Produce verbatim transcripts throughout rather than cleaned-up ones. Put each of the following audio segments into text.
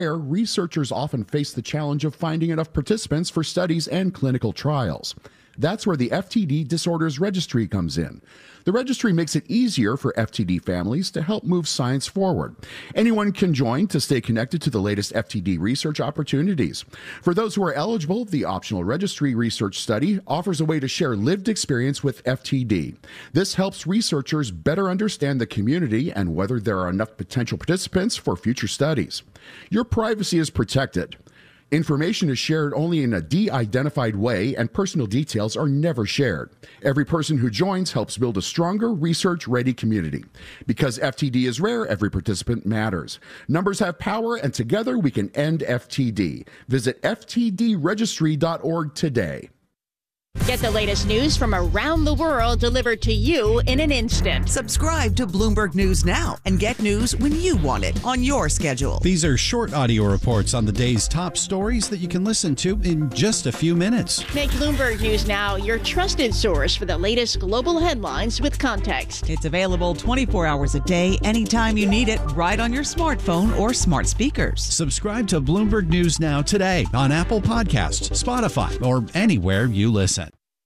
Researchers often face the challenge of finding enough participants for studies and clinical trials. That's where the F T D Disorders Registry comes in. The registry makes it easier for F T D families to help move science forward. Anyone can join to stay connected to the latest F T D research opportunities. For those who are eligible, the optional registry research study offers a way to share lived experience with F T D. This helps researchers better understand the community and whether there are enough potential participants for future studies. Your privacy is protected. Information is shared only in a de-identified way, and personal details are never shared. Every person who joins helps build a stronger, research-ready community. Because F T D is rare, every participant matters. Numbers have power, and together we can end F T D. Visit F T D registry dot org today. Get the latest news from around the world delivered to you in an instant. Subscribe to Bloomberg News now and get news when you want it on your schedule. These are short audio reports on the day's top stories that you can listen to in just a few minutes. Make Bloomberg News Now your trusted source for the latest global headlines with context. It's available twenty-four hours a day, anytime you need it, right on your smartphone or smart speakers. Subscribe to Bloomberg News Now today on Apple Podcasts, Spotify, or anywhere you listen.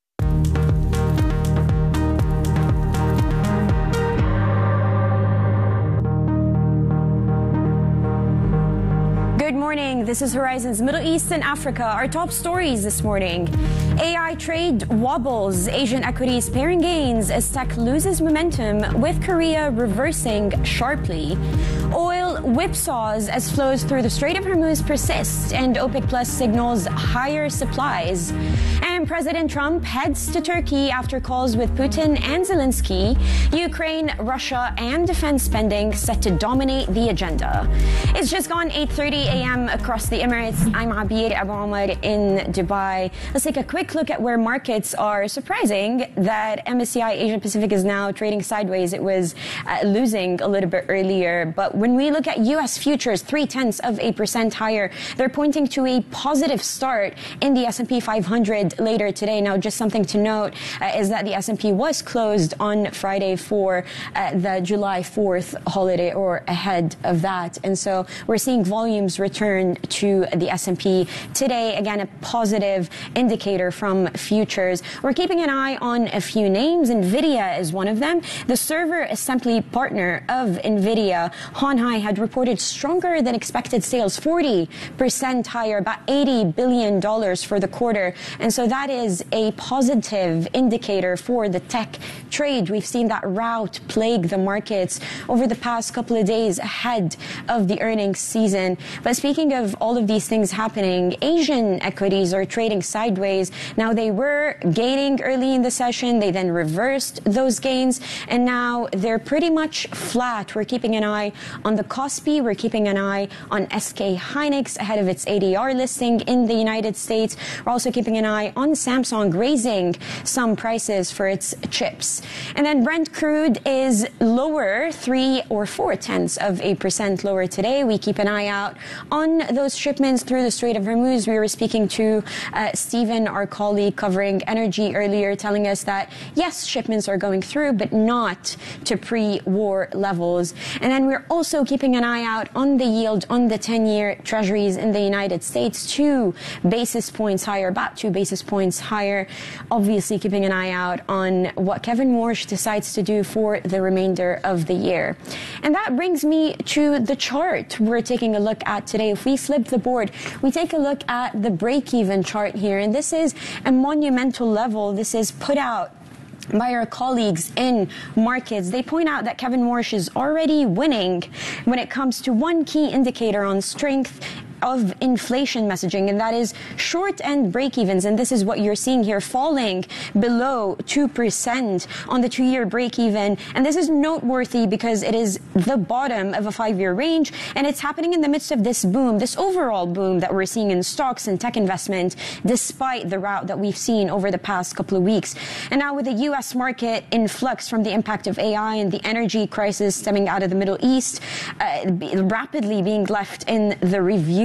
Good morning. This is Horizon's Middle East and Africa. Our top stories this morning. A I trade wobbles. Asian equities pairing gains as tech loses momentum, with Korea reversing sharply. Oil whipsaws as flows through the Strait of Hormuz persist, and OPEC Plus signals higher supplies. And President Trump heads to Turkey after calls with Putin and Zelensky. Ukraine, Russia, and defense spending set to dominate the agenda. It's just gone eight thirty a.m. across the Emirates. I'm Abir Abu Omar in Dubai. Let's take a quick look at where markets are. Surprising that M S C I Asia Pacific is now trading sideways. It was uh, losing a little bit earlier. But when we look at U S futures, three tenths of a percent higher, they're pointing to a positive start in the S and P five hundred later today. Now, just something to note uh, is that the S and P was closed on Friday for uh, the July fourth holiday, or ahead of that. And so we're seeing volumes return to the S and P today. Again, a positive indicator from futures. We're keeping an eye on a few names. NVIDIA is one of them. The server assembly partner of NVIDIA, Hon Hai, had reported stronger than expected sales, forty percent higher, about eighty billion dollars for the quarter. And so that is a positive indicator for the tech trade. We've seen that rout plague the markets over the past couple of days ahead of the earnings season. But speaking of all of these things happening, Asian equities are trading sideways. Now, they were gaining early in the session. They then reversed those gains, and now they're pretty much flat. We're keeping an eye on the Kospi. We're keeping an eye on S K Hynix ahead of its A D R listing in the United States. We're also keeping an eye on Samsung raising some prices for its chips. And then Brent crude is lower, three or four tenths of a percent lower today. We keep an eye out on those shipments through the Strait of Hormuz. We were speaking to uh, Stephen, our colleague covering energy earlier, telling us that yes, shipments are going through, but not to pre-war levels. And then we're also keeping an eye out on the yield on the ten-year treasuries in the United States, two basis points higher, about two basis points higher. Obviously keeping an eye out on what Kevin Warsh decides to do for the remainder of the year. And that brings me to the chart we're taking a look at today. If we flip the board, we take a look at the break-even chart here, and this is a monumental level. This is put out by our colleagues in markets. They point out that Kevin Warsh is already winning when it comes to one key indicator on strength of inflation messaging, and that is short end break-evens. And this is what you're seeing here, falling below two percent on the two-year break-even. And this is noteworthy because it is the bottom of a five-year range, and it's happening in the midst of this boom, this overall boom that we're seeing in stocks and tech investment, despite the rout that we've seen over the past couple of weeks. And now with the U S market in flux from the impact of A I and the energy crisis stemming out of the Middle East, uh, rapidly being left in the review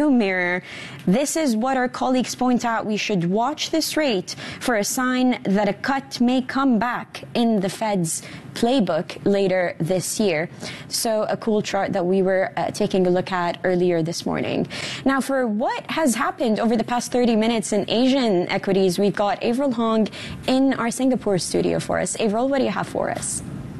rearview mirror. This is what our colleagues point out. We should watch this rate for a sign that a cut may come back in the Fed's playbook later this year. So a cool chart that we were uh, taking a look at earlier this morning. Now, for what has happened over the past thirty minutes in Asian equities, we've got Avril Hong in our Singapore studio for us. Avril, what do you have for us?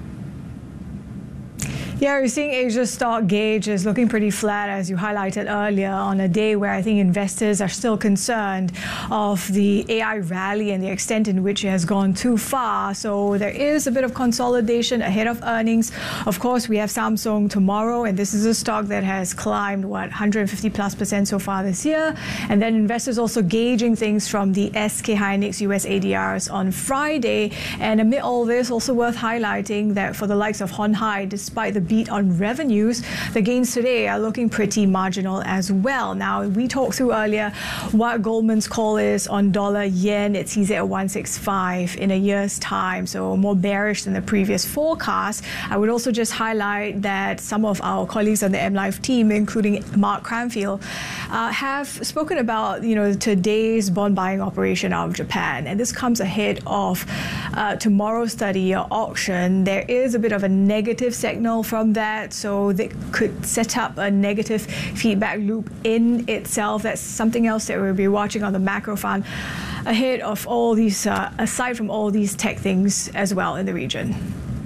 Yeah, we're seeing Asia's stock gauge is looking pretty flat, as you highlighted earlier, on a day where I think investors are still concerned of the A I rally and the extent in which it has gone too far. So there is a bit of consolidation ahead of earnings. Of course, we have Samsung tomorrow, and this is a stock that has climbed, what, one hundred fifty plus percent so far this year. And then investors also gauging things from the S K Hynix U S A D Rs on Friday. And amid all this, also worth highlighting that for the likes of Hon Hai, despite the beat on revenues, the gains today are looking pretty marginal as well. Now, we talked through earlier what Goldman's call is on dollar yen. It sees it at one sixty-five in a year's time, so more bearish than the previous forecast. I would also just highlight that some of our colleagues on the M Life team, including Mark Cranfield, uh, have spoken about, you know, today's bond buying operation out of Japan, and this comes ahead of uh, tomorrow's study or auction. There is a bit of a negative signal from that, so they could set up a negative feedback loop in itself. That's something else that we'll be watching on the macro front ahead of all these, uh, aside from all these tech things as well in the region.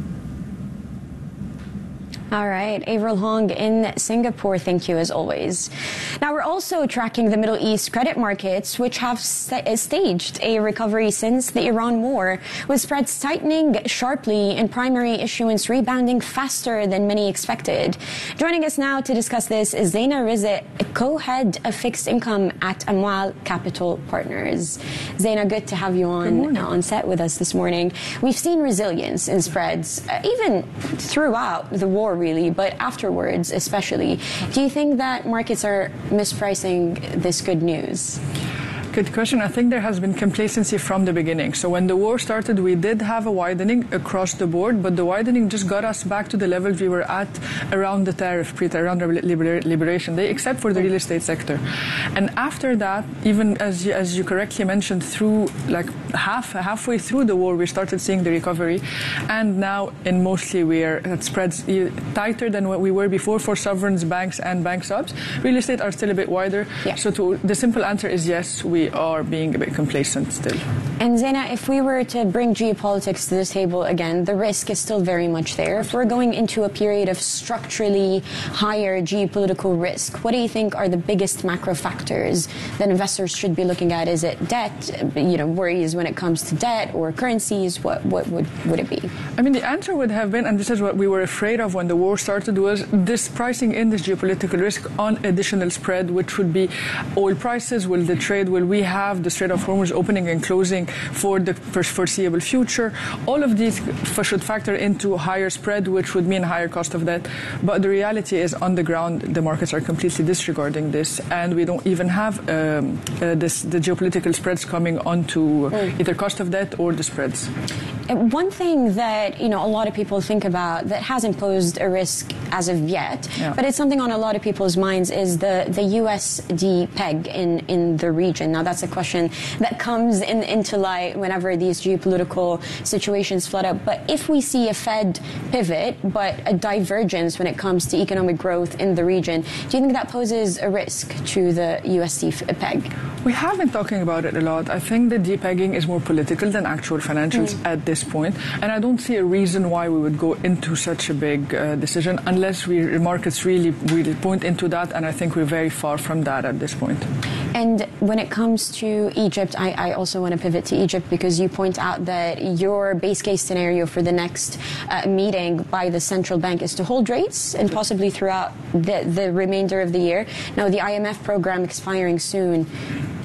All right, Avril Hong in Singapore, thank you as always. Now, we're also tracking the Middle East credit markets, which have st- staged a recovery since the Iran war, with spreads tightening sharply and primary issuance rebounding faster than many expected. Joining us now to discuss this is Zeina Rizet, co-head of fixed income at Amwal Capital Partners. Zeina, good to have you on, on set with us this morning. We've seen resilience in spreads, uh, even throughout the war, really, but afterwards especially. Do you think that markets are mispricing this good news? Good question. I think there has been complacency from the beginning. So when the war started, we did have a widening across the board, but the widening just got us back to the levels we were at around the tariff, pre around the liber Liberation Day, except for the real estate sector. And after that, even as you, as you correctly mentioned, through like half halfway through the war, we started seeing the recovery, and now in mostly we're at spreads tighter than what we were before for sovereigns, banks, and bank subs. Real estate are still a bit wider. Yeah. So to, the simple answer is yes, we are being a bit complacent still. And Zeina, if we were to bring geopolitics to the table again, the risk is still very much there. If we're going into a period of structurally higher geopolitical risk, what do you think are the biggest macro factors that investors should be looking at? Is it debt, you know, worries when it comes to debt, or currencies? What, what would, would it be? I mean, the answer would have been, and this is what we were afraid of when the war started, was this pricing in this geopolitical risk on additional spread, which would be oil prices. Will the trade, will we have the Strait of Hormuz opening and closing for the foreseeable future? All of these should factor into higher spread, which would mean higher cost of debt. But the reality is, on the ground, the markets are completely disregarding this, and we don't even have um, uh, this, the geopolitical spreads coming onto mm. either cost of debt or the spreads. One thing that, you know, a lot of people think about that hasn't posed a risk as of yet, yeah. but it's something on a lot of people's minds, is the, the U S D peg in, in the region. Now, that's a question that comes in, into light whenever these geopolitical situations flood up. But if we see a Fed pivot, but a divergence when it comes to economic growth in the region, do you think that poses a risk to the U S D peg? We have been talking about it a lot. I think the depegging is more political than actual financials mm. at this point, and I don't see a reason why we would go into such a big uh, decision unless we markets really really point into that, and I think we're very far from that at this point. And when it comes to Egypt, I, I also want to pivot to Egypt, because you point out that your base case scenario for the next uh, meeting by the central bank is to hold rates and possibly throughout the, the remainder of the year. Now, the I M F program expiring soon.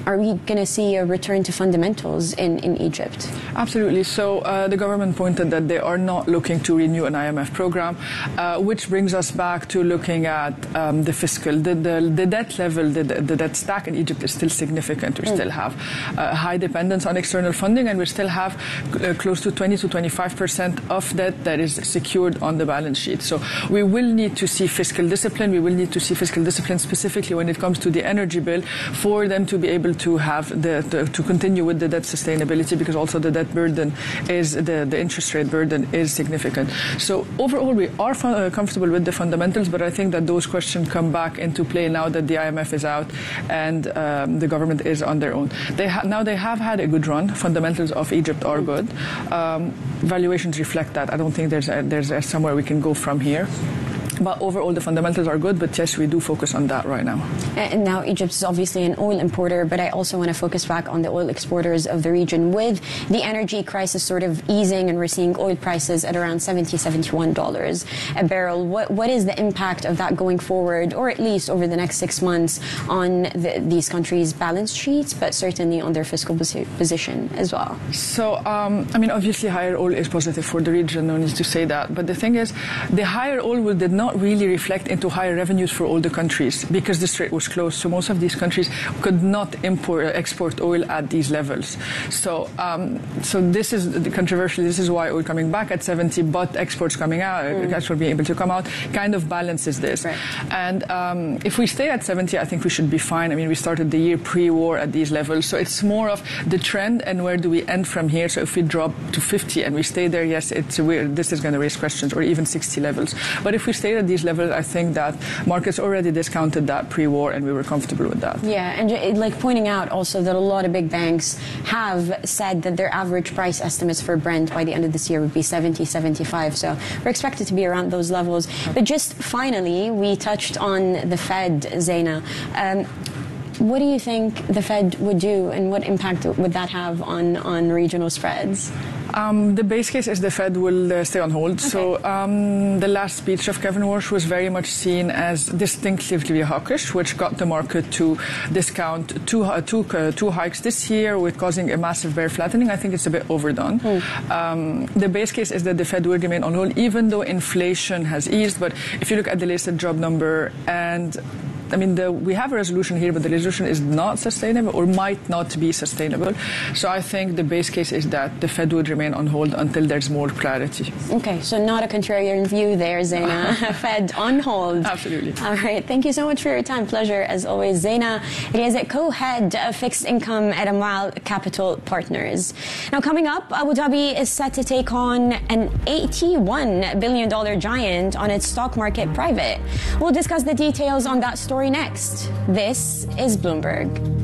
are we going to see a return to fundamentals in, in Egypt? Absolutely. So uh, the government pointed that they are not looking to renew an I M F program, uh, which brings us back to looking at um, the fiscal. The, the, the debt level, the, the debt stack in Egypt is still significant. We mm. still have uh, high dependence on external funding, and we still have uh, close to twenty to twenty-five percent of debt that is secured on the balance sheet. So we will need to see fiscal discipline. We will need to see fiscal discipline specifically when it comes to the energy bill for them to be able to have the, the to continue with the debt sustainability, because also the debt burden is the, the interest rate burden is significant. So overall, we are uh, comfortable with the fundamentals, but I think that those questions come back into play now that the I M F is out and um, the government is on their own. They ha- now they have had a good run. Fundamentals of Egypt are good. Um, valuations reflect that. I don't think there's a, there's a somewhere we can go from here. But overall, the fundamentals are good, but yes, we do focus on that right now. And now Egypt is obviously an oil importer, but I also want to focus back on the oil exporters of the region. With the energy crisis sort of easing and we're seeing oil prices at around seventy, seventy-one dollars a barrel, what, what is the impact of that going forward, or at least over the next six months, on the, these countries' balance sheets, but certainly on their fiscal posi- position as well? So, um, I mean, obviously higher oil is positive for the region, no need to say that. But the thing is, the higher oil will did not really reflect into higher revenues for all the countries because the strait was closed. So most of these countries could not import, export oil at these levels. So, um, so this is controversial. This is why oil coming back at seventy, but exports coming out, mm. exports being able to come out, kind of balances this. Right. And um, if we stay at seventy, I think we should be fine. I mean, we started the year pre-war at these levels, so it's more of the trend and where do we end from here. So if we drop to fifty and we stay there, yes, it's weird. This is going to raise questions, or even sixty levels. But if we stay at these levels, I think that markets already discounted that pre-war, and we were comfortable with that. Yeah, and like pointing out also that a lot of big banks have said that their average price estimates for Brent by the end of this year would be seventy, seventy-five. So we're expected to be around those levels. But just finally, we touched on the Fed, Zeina. Um, what do you think the Fed would do, and what impact would that have on, on regional spreads? Um, the base case is the Fed will uh, stay on hold. Okay. So um, the last speech of Kevin Warsh was very much seen as distinctively hawkish, which got the market to discount two, uh, two, uh, two hikes this year, with causing a massive bear flattening. I think it's a bit overdone. Mm. Um, the base case is that the Fed will remain on hold, even though inflation has eased. But if you look at the latest job number, and I mean, the, we have a resolution here, but the resolution is not sustainable or might not be sustainable. So I think the base case is that the Fed would remain on hold until there's more clarity. Okay, so not a contrarian view there, Zeina. Fed on hold. Absolutely. All right, thank you so much for your time. Pleasure, as always. Zeina is a co-head of fixed income at Amal Capital Partners. Now, coming up, Abu Dhabi is set to take on an eighty-one billion dollars giant on its stock market private. We'll discuss the details on that story next. This is Bloomberg.